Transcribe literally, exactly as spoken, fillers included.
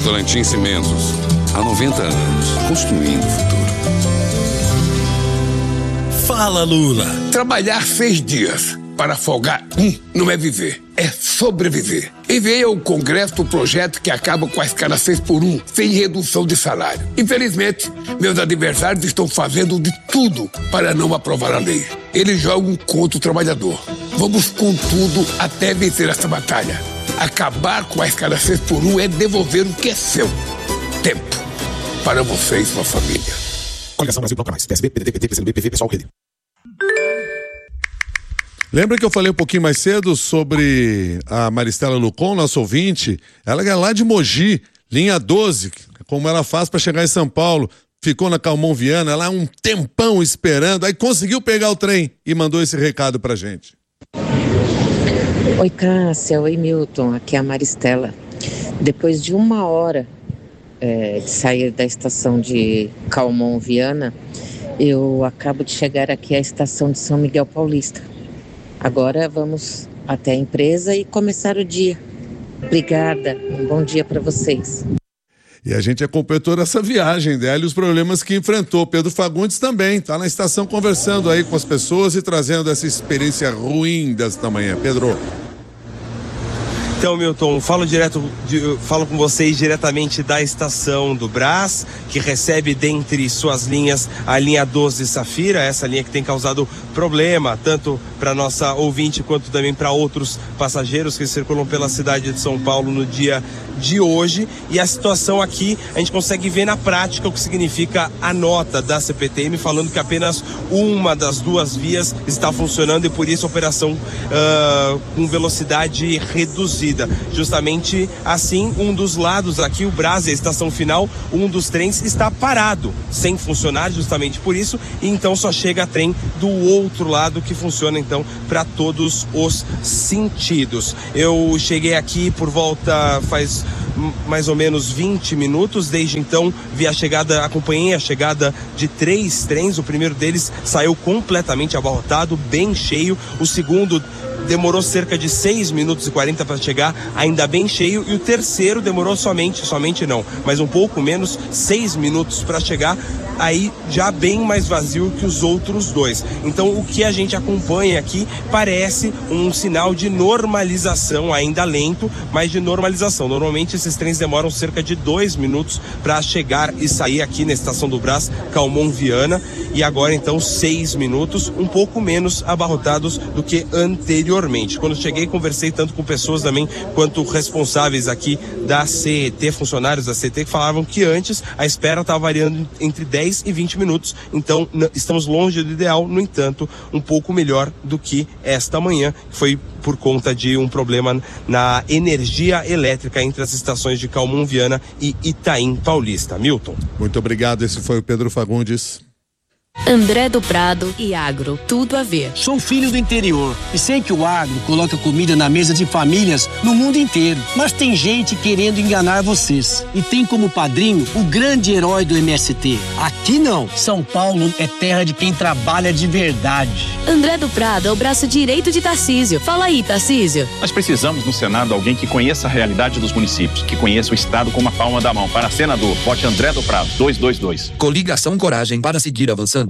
Votorantim Cimentos. Há noventa anos, construindo o futuro. Fala, Lula. Trabalhar seis dias para folgar um não é viver, é sobreviver. Enviei ao Congresso o projeto que acaba com a escala seis por um, sem redução de salário. Infelizmente, meus adversários estão fazendo de tudo para não aprovar a lei. Eles jogam contra o trabalhador. Vamos com tudo até vencer essa batalha. Acabar com a escala seis por um é devolver o que é seu. Tempo. Para você e sua família. Coligação Brasil Bloco Mais. P S B, P D T, P T, P C do B, P V, Pessoal, Rede. Lembra que eu falei um pouquinho mais cedo sobre a Maristela Lucon, nosso ouvinte? Ela é lá de Mogi, linha doze, como ela faz para chegar em São Paulo. Ficou na Calmon Viana, lá um tempão esperando, aí conseguiu pegar o trem e mandou esse recado pra gente. Oi, Cássia, oi, Milton, aqui é a Maristela. Depois de uma hora é, de sair da estação de Calmon Viana, eu acabo de chegar aqui à estação de São Miguel Paulista. Agora vamos até a empresa e começar o dia. Obrigada, um bom dia para vocês. E a gente acompanhou toda essa viagem dela e os problemas que enfrentou. Pedro Fagundes também está na estação conversando aí com as pessoas e trazendo essa experiência ruim desta manhã. Pedro. Então, Milton, falo, direto, de, falo com vocês diretamente da estação do Brás, que recebe dentre suas linhas a linha doze Safira, essa linha que tem causado problema, tanto para nossa ouvinte quanto também para outros passageiros que circulam pela cidade de São Paulo no dia de hoje. E a situação aqui, a gente consegue ver na prática o que significa a nota da C P T M, falando que apenas uma das duas vias está funcionando e por isso a operação uh, com velocidade reduzida. Justamente assim, um dos lados aqui, o Brás, a estação final, um dos trens está parado, sem funcionar, justamente por isso, e então só chega trem do outro lado que funciona então para todos os sentidos. Eu cheguei aqui por volta faz mais ou menos vinte minutos, desde então vi a chegada, acompanhei a chegada de três trens, o primeiro deles saiu completamente abarrotado, bem cheio, o segundo demorou cerca de seis minutos e quarenta para chegar, ainda bem cheio, e o terceiro demorou somente, somente não, mas um pouco menos, seis minutos para chegar, aí já bem mais vazio que os outros dois. Então o que a gente acompanha aqui parece um sinal de normalização, ainda lento, mas de normalização. Normalmente esses trens demoram cerca de dois minutos para chegar e sair aqui na estação do Brás, Calmon Viana, e agora então seis minutos, um pouco menos abarrotados do que anteriormente. Quando cheguei, conversei tanto com pessoas também quanto responsáveis aqui da C E T, funcionários da C E T, que falavam que antes a espera estava variando entre dez e vinte minutos, então estamos longe do ideal, no entanto, um pouco melhor do que esta manhã, que foi por conta de um problema na energia elétrica entre as estações de Calmon Viana e Itaim Paulista. Milton. Muito obrigado, esse foi o Pedro Fagundes. André do Prado e agro, tudo a ver. Sou filho do interior e sei que o agro coloca comida na mesa de famílias no mundo inteiro. Mas tem gente querendo enganar vocês. E tem como padrinho o grande herói do M S T. Aqui não. São Paulo é terra de quem trabalha de verdade. André do Prado é o braço direito de Tarcísio. Fala aí, Tarcísio. Nós precisamos no Senado alguém que conheça a realidade dos municípios, que conheça o Estado com uma palma da mão. Para senador, vote André do Prado, duzentos e vinte e dois. Coligação Coragem para seguir avançando.